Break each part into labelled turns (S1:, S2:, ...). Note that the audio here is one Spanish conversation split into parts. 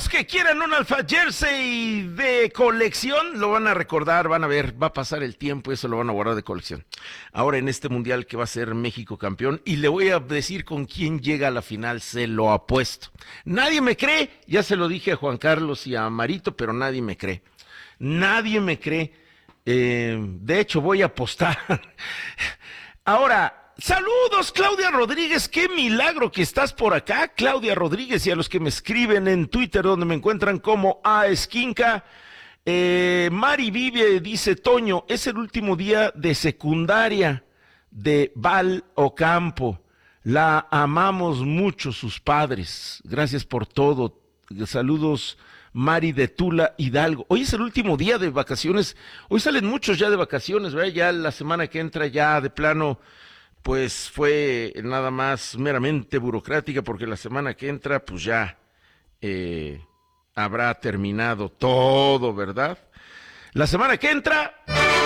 S1: los que quieran un Alpha Jersey de colección lo van a recordar, van a ver, va a pasar el tiempo y eso lo van a guardar de colección. Ahora en este mundial que va a ser México campeón, y le voy a decir con quién llega a la final, se lo apuesto. Nadie me cree, ya se lo dije a Juan Carlos y a Marito, pero nadie me cree. Nadie me cree. De hecho, voy a apostar. Ahora, saludos, Claudia Rodríguez, qué milagro que estás por acá, Claudia Rodríguez, y a los que me escriben en Twitter, donde me encuentran como A Esquinca. Mari Vive dice, Toño, es el último día de secundaria de Val Ocampo. La amamos mucho, sus padres. Gracias por todo. Saludos, Mari de Tula Hidalgo. Hoy es el último día de vacaciones. Hoy salen muchos ya de vacaciones, ¿verdad? Ya la semana que entra ya de plano, pues fue nada más meramente burocrática, porque la semana que entra, pues ya habrá terminado todo, ¿verdad? La semana que entra.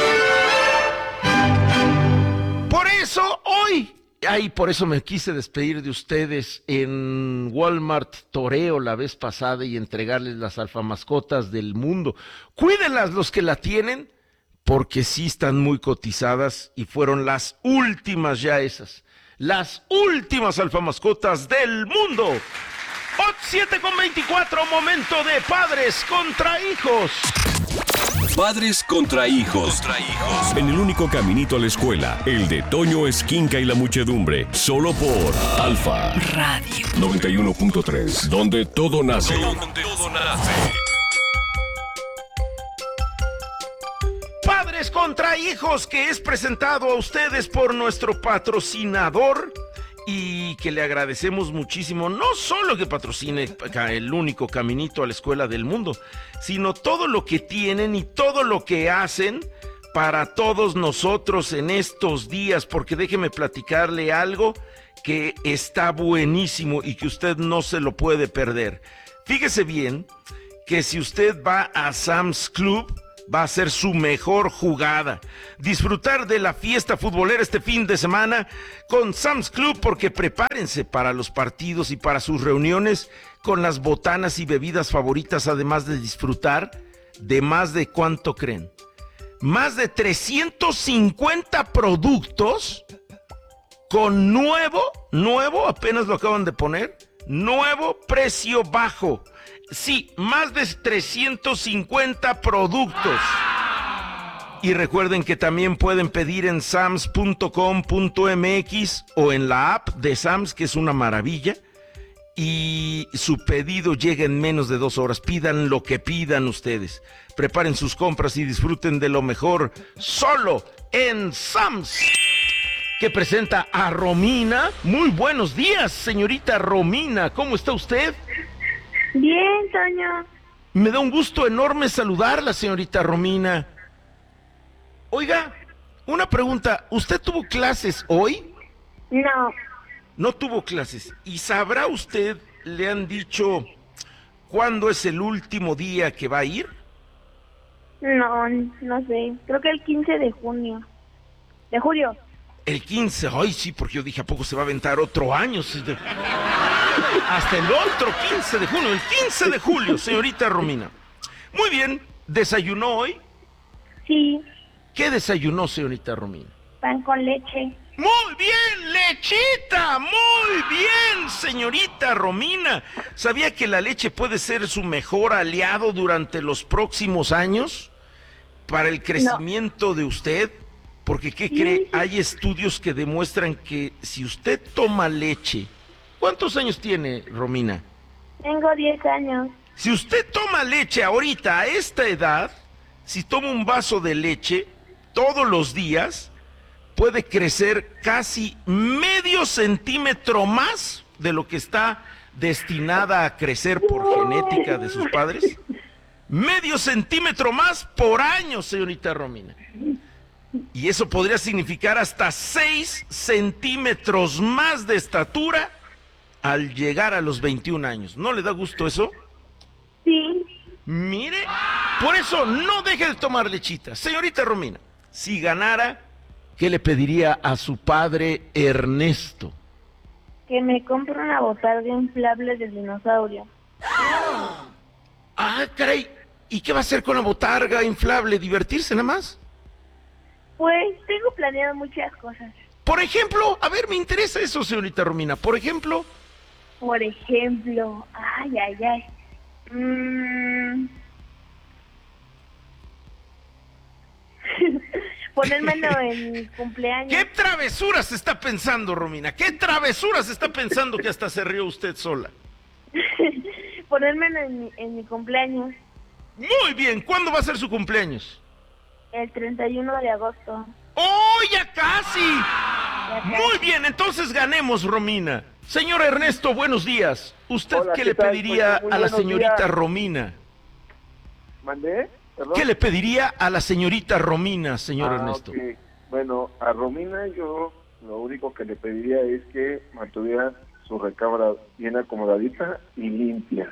S1: Por eso hoy. Por eso me quise despedir de ustedes en Walmart Toreo la vez pasada y entregarles las alfamascotas del mundo. Cuídenlas los que la tienen, porque sí están muy cotizadas y fueron las últimas ya esas. Las últimas alfamascotas del mundo. 7:24, momento de padres contra hijos.
S2: Padres contra hijos. En el único caminito a la escuela, el de Toño Esquinca y la muchedumbre. Solo por Alfa Radio 91.3, donde todo nace.
S1: Padres contra hijos, que es presentado a ustedes por nuestro patrocinador y que le agradecemos muchísimo, no solo que patrocine el único caminito a la escuela del mundo, sino todo lo que tienen y todo lo que hacen para todos nosotros en estos días, porque déjeme platicarle algo que está buenísimo y que usted no se lo puede perder. Fíjese bien que si usted va a Sam's Club, va a ser su mejor jugada. Disfrutar de la fiesta futbolera este fin de semana con Sam's Club, porque prepárense para los partidos y para sus reuniones con las botanas y bebidas favoritas, además de disfrutar de más de, ¿cuánto creen? Más de 350 productos con nuevo, apenas lo acaban de poner, nuevo precio bajo. Sí, más de 350 productos. Y recuerden que también pueden pedir en sams.com.mx o en la app de Sams, que es una maravilla. Y su pedido llega en menos de 2 horas. Pidan lo que pidan ustedes. Preparen sus compras y disfruten de lo mejor solo en Sams, que presenta a Romina. Muy buenos días, señorita Romina. ¿Cómo está usted?
S3: Bien, Toño.
S1: Me da un gusto enorme saludarla, señorita Romina. Oiga, una pregunta. ¿Usted tuvo clases hoy?
S3: No.
S1: No tuvo clases. ¿Y sabrá usted, le han dicho, cuándo es el último día que va a ir?
S3: No sé. Creo que el 15 de junio. De julio.
S1: El 15, ay sí, porque yo dije, ¿a poco se va a aventar otro año? Hasta el otro 15 de junio, el 15 de julio, señorita Romina. Muy bien, ¿desayunó hoy?
S3: Sí.
S1: ¿Qué desayunó, señorita Romina?
S3: Pan con leche.
S1: ¡Muy bien, lechita! ¡Muy bien, señorita Romina! ¿Sabía que la leche puede ser su mejor aliado durante los próximos años para el crecimiento de usted? Porque, ¿qué cree? Hay estudios que demuestran que si usted toma leche... ¿Cuántos años tiene, Romina?
S3: Tengo 10 años.
S1: Si usted toma leche ahorita, a esta edad, si toma un vaso de leche todos los días, puede crecer casi medio centímetro más de lo que está destinada a crecer por genética de sus padres. Medio centímetro más por año, señorita Romina. Y eso podría significar hasta 6 centímetros más de estatura al llegar a los 21 años. ¿No le da gusto eso?
S3: Sí.
S1: Mire, por eso no deje de tomar lechita. Señorita Romina, si ganara, ¿qué le pediría a su padre Ernesto?
S3: Que me compre una botarga inflable de dinosaurio.
S1: Ah, caray. ¿Y qué va a hacer con la botarga inflable? ¿Divertirse nada más?
S3: Pues tengo planeado muchas cosas.
S1: Por ejemplo, a ver, me interesa eso, señorita Romina. Por ejemplo,
S3: Por ejemplo, ay. Ponérmelo en mi cumpleaños.
S1: ¿qué travesuras está pensando, Romina? ¿Qué travesuras está pensando que hasta se rió usted sola?
S3: Ponérmelo en mi cumpleaños,
S1: Muy bien, ¿cuándo va a ser su cumpleaños?
S3: el 31 de agosto.
S1: ¡Oh, ya casi!
S3: Ya casi.
S1: Muy bien, entonces ganemos, Romina. Señor Ernesto, buenos días. ¿Usted
S4: Hola,
S1: qué
S4: ¿qué
S1: le
S4: tal?
S1: pediría
S4: Pues, muy
S1: a la
S4: buenos
S1: señorita
S4: días.
S1: Romina?
S4: ¿Mandé? ¿Perdón?
S1: ¿Qué le pediría a la señorita Romina, señor Ernesto?
S4: Ok. Bueno, a Romina yo lo único que le pediría es que mantuviera su recámara bien acomodadita y limpia.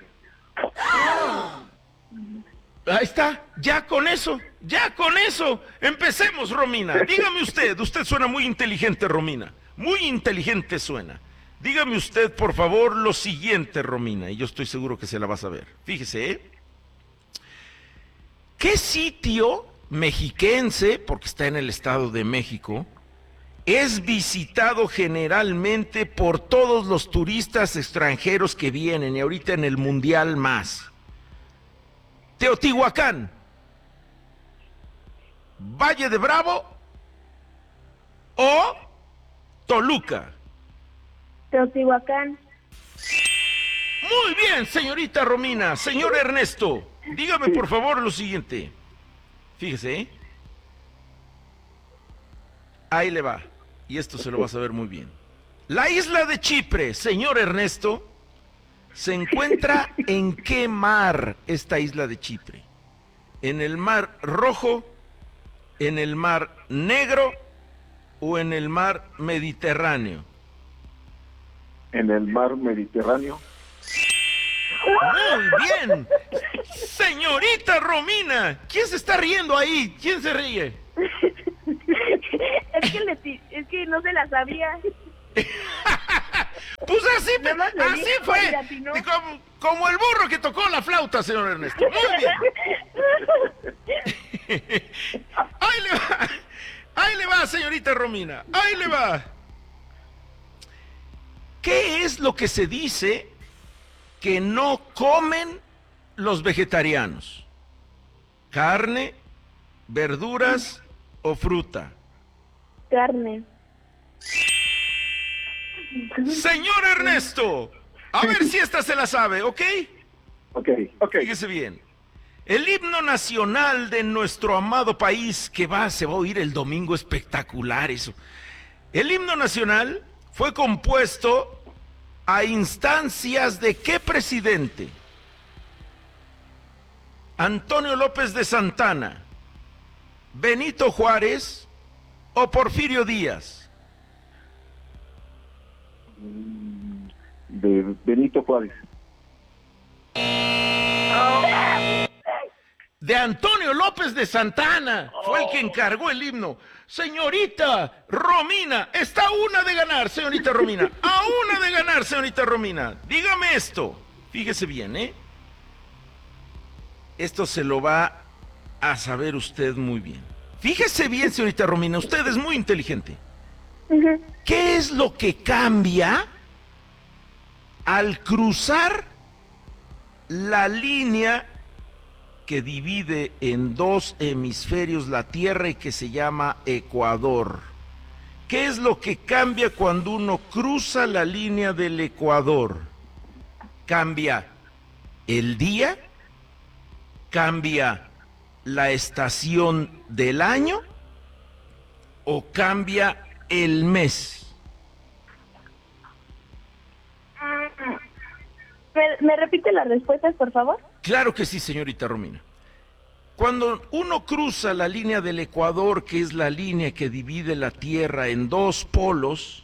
S1: Ahí está, ya con eso. Empecemos, Romina. Dígame usted suena muy inteligente, Romina. Muy inteligente suena. Dígame usted, por favor, lo siguiente, Romina, y yo estoy seguro que se la va a saber. Fíjese, ¿eh? ¿Qué sitio mexiquense, porque está en el Estado de México, es visitado generalmente por todos los turistas extranjeros que vienen, y ahorita en el Mundial más? Teotihuacán, Valle de Bravo o Toluca.
S3: Teotihuacán.
S1: Muy bien, señorita Romina. Señor Ernesto, dígame por favor lo siguiente. Fíjese, ¿eh? Ahí le va. Y esto se lo va a saber muy bien. La isla de Chipre, señor Ernesto, ¿se encuentra en qué mar esta isla de Chipre? ¿En el mar Rojo, en el mar Negro o en el mar Mediterráneo?
S4: En el mar Mediterráneo.
S1: Muy bien. Señorita Romina, ¿quién se está riendo ahí? ¿Quién se ríe?
S3: Es que no se la sabía.
S1: Pues así,
S3: Nada más le
S1: así
S3: dije,
S1: fue.
S3: oiga, si no.
S1: Como el burro que tocó la flauta, señor Ernesto. Muy bien. Ahí le va, señorita Romina. Ahí le va. ¿Qué es lo que se dice que no comen los vegetarianos? ¿Carne, verduras o fruta?
S3: Carne.
S1: Señor Ernesto, a ver si esta se la sabe, ¿ok?
S4: Ok.
S1: Fíjese bien. El himno nacional de nuestro amado país, se va a oír el domingo, espectacular eso. El himno nacional fue compuesto a instancias de ¿qué presidente? ¿Antonio López de Santana, Benito Juárez o Porfirio Díaz?
S4: De Benito Juárez.
S1: De Antonio López de Santana, fue el que encargó el himno. Señorita Romina, está a una de ganar, señorita Romina. A una de ganar, señorita Romina. Dígame esto. Fíjese bien, ¿eh? Esto se lo va a saber usted muy bien. Fíjese bien, señorita Romina, usted es muy inteligente. ¿Qué es lo que cambia al cruzar la línea que divide en dos hemisferios la Tierra y que se llama Ecuador? ¿Qué es lo que cambia cuando uno cruza la línea del Ecuador? ¿Cambia el día? ¿Cambia la estación del año? ¿O cambia el mes?
S3: ¿Me repite las respuestas, por favor?
S1: Claro que sí, señorita Romina. Cuando uno cruza la línea del Ecuador, que es la línea que divide la Tierra en dos polos,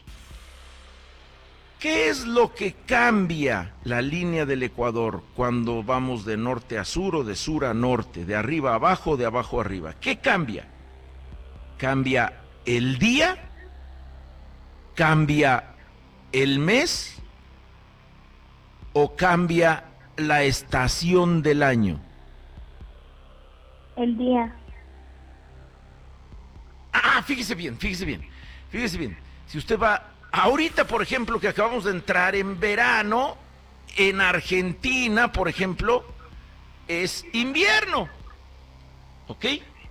S1: ¿qué es lo que cambia la línea del Ecuador cuando vamos de norte a sur o de sur a norte, de arriba a abajo o de abajo a arriba? ¿Qué cambia? ¿Cambia el día? ¿Cambia el mes? ¿O cambia la estación del año?
S3: El día.
S1: Fíjese bien. Si usted va, ahorita por ejemplo que acabamos de entrar en verano, en Argentina por ejemplo, es invierno, ¿ok?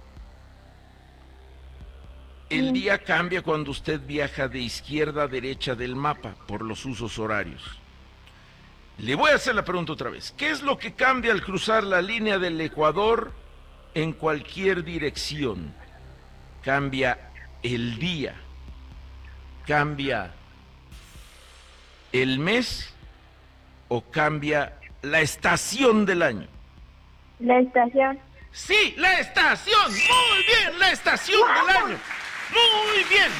S1: El día cambia cuando usted viaja de izquierda a derecha del mapa por los usos horarios. Le voy a hacer la pregunta otra vez. ¿Qué es lo que cambia al cruzar la línea del Ecuador en cualquier dirección? Cambia el día, cambia el mes o cambia la estación del año.
S3: La estación.
S1: Sí, la estación. Muy bien, la estación del año. Muy bien.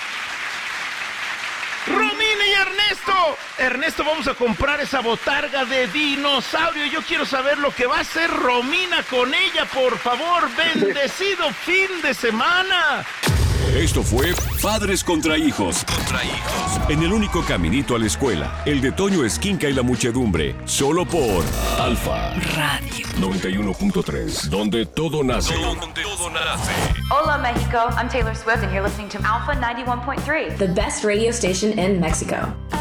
S1: Romina y Ernesto, vamos a comprar esa botarga de dinosaurio. Yo quiero saber lo que va a hacer Romina con ella, por favor. Bendecido fin de semana.
S2: Esto fue Padres contra Hijos. En el único caminito a la escuela, el de Toño Esquinca y la muchedumbre, solo por Alfa Radio 91.3, donde todo nace.
S5: Hola, Mexico. I'm Taylor Swift, and you're listening to Alpha 91.3,
S6: the best radio station in Mexico.